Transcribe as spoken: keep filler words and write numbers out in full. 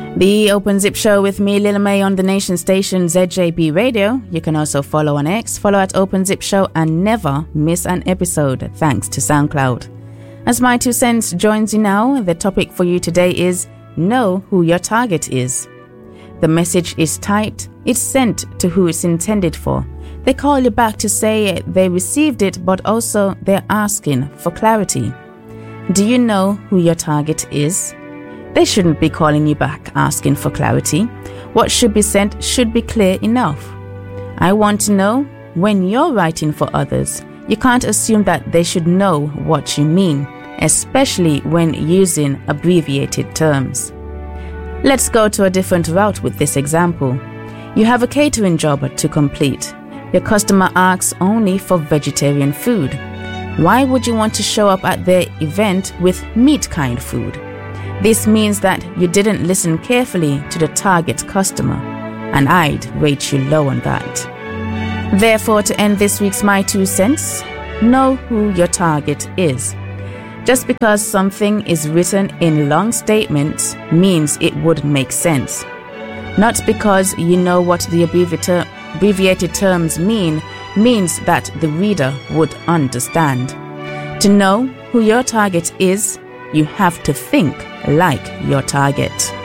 The Open Zip Show with me, Lil May, on the nation station Z J B Radio. You can also follow on X, follow at Open Zip Show, and never miss an episode thanks to SoundCloud. As My Two Cents joins you now, the topic for you today is know who your target is. The message is typed, it's sent to who it's intended for. They call you back to say they received it, but also they're asking for clarity. Do you know who your target is? They shouldn't be calling you back asking for clarity. What should be sent should be clear enough. I want to know, when you're writing for others, you can't assume that they should know what you mean, especially when using abbreviated terms. Let's go to a different route with this example. You have a catering job to complete. Your customer asks only for vegetarian food. Why would you want to show up at their event with meat kind food? This means that you didn't listen carefully to the target customer, and I'd rate you low on that. Therefore, to end this week's My Two Cents, know who your target is. Just because something is written in long statements means it would make sense. Not because you know what the abbreviated terms mean means that the reader would understand. To know who your target is, you have to think like your target.